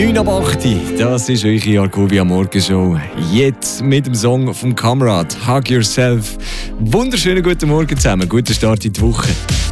9 ab 8. Das ist eure Jarkovia Morgenshow. Jetzt mit dem Song vom Kamerad Hug Yourself. Wunderschönen guten Morgen zusammen, guten Start in die Woche.